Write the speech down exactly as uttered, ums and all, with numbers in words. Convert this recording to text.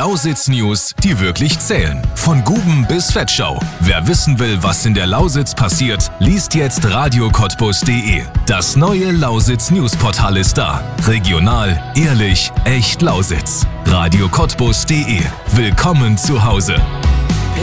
Lausitz-News, die wirklich zählen. Von Guben bis Fettschau. Wer wissen will, was in der Lausitz passiert, liest jetzt radio cottbus punkt de. Das neue Lausitz-News-Portal ist da. Regional, ehrlich, echt Lausitz. radio cottbus punkt de. Willkommen zu Hause.